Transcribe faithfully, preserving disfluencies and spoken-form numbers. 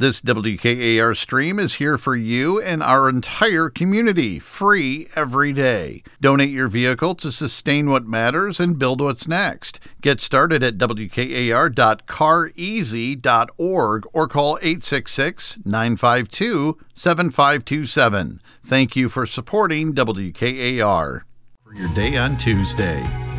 This W K A R stream is here for you and our entire community, free every day. Donate your vehicle to sustain what matters and build what's next. Get started at W K A R dot car easy dot org or call eight six six, nine five two, seven five two seven. Thank you for supporting W K A R. For your day on Tuesday.